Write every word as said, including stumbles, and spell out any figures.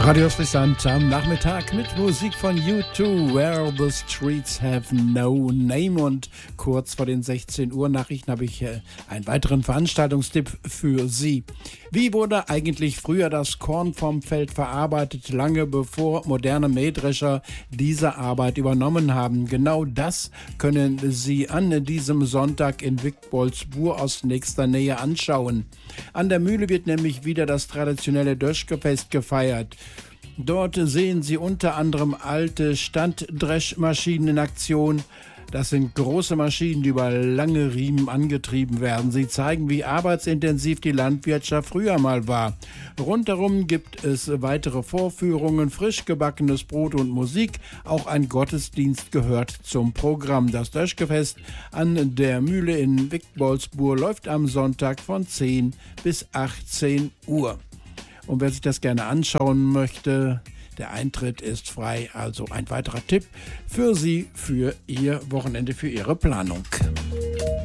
Radio Friesland am Nachmittag mit Musik von U zwei, Where the Streets Have No Name. Und kurz vor den sechzehn Uhr Nachrichten habe ich äh, einen weiteren Veranstaltungstipp für Sie. Wie wurde eigentlich früher das Korn vom Feld verarbeitet, lange bevor moderne Mähdrescher diese Arbeit übernommen haben? Genau das können Sie an diesem Sonntag in Wickboldsbuhr aus nächster Nähe anschauen. An der Mühle wird nämlich wieder das traditionelle Döschgefest gefeiert. Dort sehen Sie unter anderem alte Standdreschmaschinen in Aktion. Das sind große Maschinen, die über lange Riemen angetrieben werden. Sie zeigen, wie arbeitsintensiv die Landwirtschaft früher mal war. Rundherum gibt es weitere Vorführungen, frisch gebackenes Brot und Musik. Auch ein Gottesdienst gehört zum Programm. Das Döschgefest an der Mühle in Wickboldsbuhr läuft am Sonntag von zehn bis achtzehn Uhr. Und wer sich das gerne anschauen möchte, der Eintritt ist frei. Also ein weiterer Tipp für Sie, für Ihr Wochenende, für Ihre Planung.